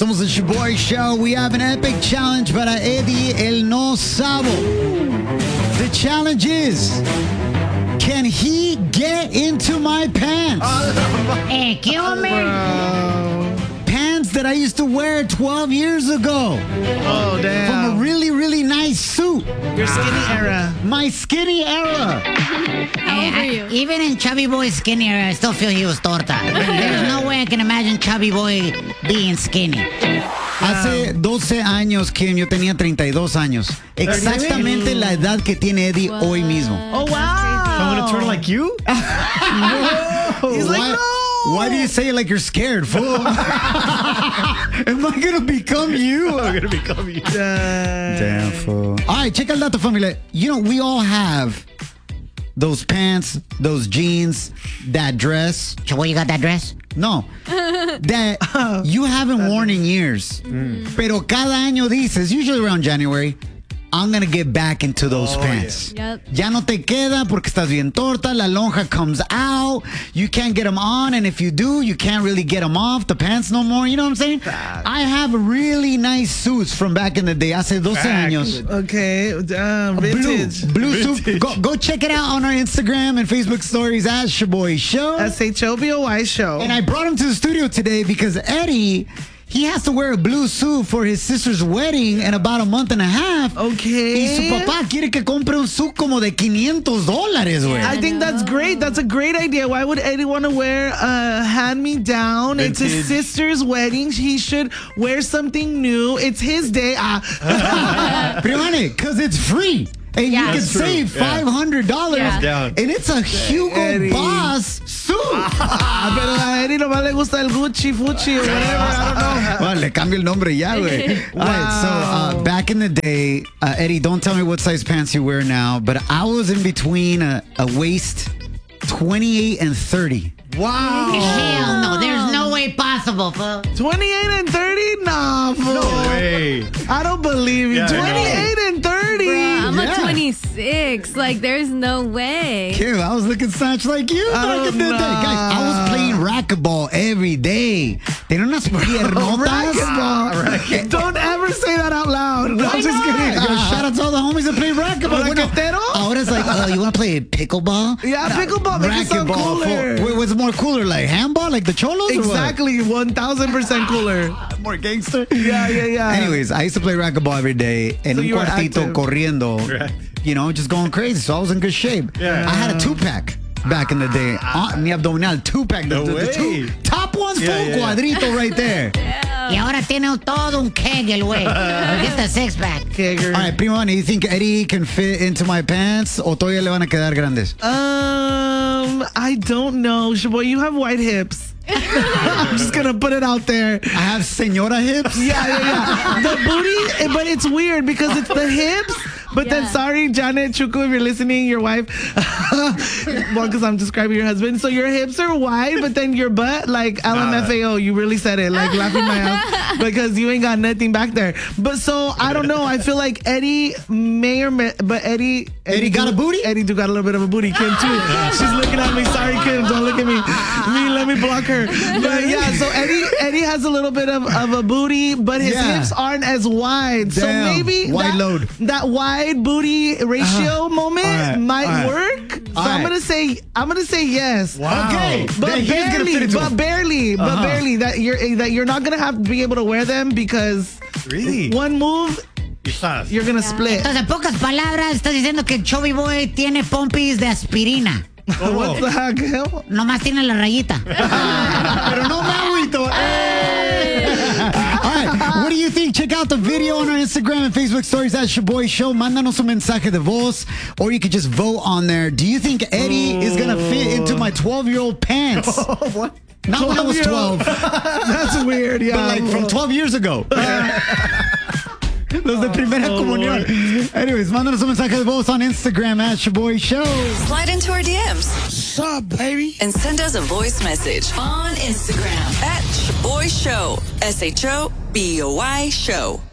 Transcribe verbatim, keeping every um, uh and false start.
Somos el Shoboy Show. We have an epic challenge para Eddie el No Sabo. The challenge is, can he get into my pants? Eh, ¿qué hombre? Pants that I used to wear twelve years ago. Oh, damn. From a really, really nice suit. Your skinny era. My skinny era. How old are you? Even in Chubby Boy's skinny era, I still feel he was torta. There's no way I can imagine Chubby Boy being skinny. Hace doce años, Kim, yo tenía treinta y dos años. Exactamente la edad que tiene Eddie wow. hoy mismo. Oh, wow. So I'm going to turn like you? No. He's like, why, no. Why do you say it like you're scared, fool? Am I going to become you? I'm going to become you. Damn, fool. All right, check out the familia. You know, we all have those pants, those jeans, that dress. Chabo, you got that dress? No. That you haven't worn in years. Mm. Pero cada año dices, usually around January, I'm going to get back into those oh, pants. Yeah. Yep. Ya no te queda porque estás bien torta. La lonja comes out. You can't get them on. And if you do, you can't really get them off the pants no more. You know what I'm saying? Fact. I have really nice suits from back in the day. Hace doce Fact. años. Okay. Uh, vintage. Blue, blue vintage. suit. Go, go check it out on our Instagram and Facebook stories at Shoboy Show. S H O B O Y Show. And I brought him to the studio today because Eddie, he has to wear a blue suit for his sister's wedding in about a month and a half. Okay. Y su papá quiere que compre un suit como de quinientos dólares, güey. I think that's great. That's a great idea. Why would Eddie want to wear a hand-me-down? It's his sister's wedding. He should wear something new. It's his day. Ah. Primane, because it's free. And yeah, you can save yeah. five hundred dollars. Yeah. And it's a Hugo Eddie. Boss suit. Ah, pero a Eddie nomás le gusta el Gucci, Fucci, or whatever. I don't know. Well, le cambio el nombre ya, güey. Wow. All right, so uh, back in the day, uh, Eddie, don't tell me what size pants you wear now, but I was in between a, a waist twenty-eight and thirty. Wow. Hell no, there's no way possible, fool. twenty-eight and thirty? Nah, fool. No way. I don't believe you. Yeah, twenty-eight and thirty. Bruh, I'm Yeah. a twenty-six. Like, there's no way. Kim, I was looking such like you I back in the don't day. know. Guys, I was playing racquetball every day. Tenía unas piernotas. Racquetball. Don't ever say that out loud. No, I'm just kidding. Yo, shout out to all the homies that play racquetball. Raquetero? Ahora it's like, oh, you want to play pickleball? Yeah, pickleball makes it sound cooler. For, wait, what's more cooler, like handball, like the cholos? Exactly, one thousand percent cooler. More gangster? Yeah, yeah, yeah. Anyways, I used to play racquetball every day. En So un you were cuartito active. corriendo. Right. You know, just going crazy. So I was in good shape. Yeah. I had a two-pack back in the day. Uh, mi abdominal, two-pack. The, No the, the way. two, top one's Yeah, full yeah. cuadrito right there. Y ahora tiene todo un kegel, güey. Get the six-pack. Kegger. All right, primo, do you think Eddie can fit into my pants o todavía le van a quedar grandes? Um, I don't know. Shaboy, you have white hips. I'm just gonna put it out there. I have señora hips. Yeah, yeah, yeah. The booty, but it's weird because it's the hips. But then, Yeah. sorry, Janet Chuku, if you're listening, your wife. Well, because I'm describing your husband. So your hips are wide, but then your butt, like L M F A O, you really said it, like laughing my ass because you ain't got nothing back there. But so I don't know. I feel like Eddie may or may, but Eddie, Eddie got do, a booty? Eddie do got a little bit of a booty. Kim too. She's looking at me. Sorry, Kim, don't look at me. Me, let me block her. But yeah, so Eddie, Eddie has a little bit of, of a booty, but his Yeah. hips aren't as wide. So Damn. maybe Wide that, load. that wide booty ratio moment All right, might all right. work. So All I'm right. gonna say I'm gonna say yes. Wow. Okay. But Then he's gonna barely, fit into but them. barely, but Uh-huh. barely that you're that you're not gonna have to be able to wear them because Really? one move Quizás. you're gonna split. Entonces, en pocas palabras, estás diciendo que el Chubby Boy tiene pompis de aspirina. Oh, What the heck? Hell? Nomás tiene la rayita. Pero no me agüito. Hey. All right, what do you think? Check out the video on our Instagram and Facebook stories at Shoboy Show. Mándanos un mensaje de voz, or you could just vote on there. Do you think Eddie is gonna fit into my twelve-year-old pants? What? Not when I was twelve, That's weird. Yeah. but like from twelve years ago. Los de primera comunión. Anyways, mándanos un mensaje de voz on Instagram at Shoboy Show. Slide into our D Ms. What's up, baby? And send us a voice message on Instagram at Shoboy Show. S H O B O Y Show.